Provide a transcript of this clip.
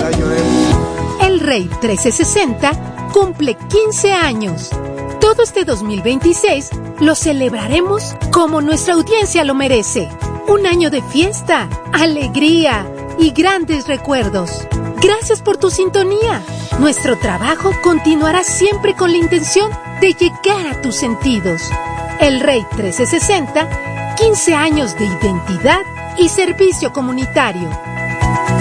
El Rey 1360 cumple 15 años. Todo este 2026 lo celebraremos como nuestra audiencia lo merece. Un año de fiesta, alegría y grandes recuerdos. Gracias por tu sintonía. Nuestro trabajo continuará siempre con la intención de llegar a tus sentidos. El Rey 1360, 15 años de identidad y servicio comunitario.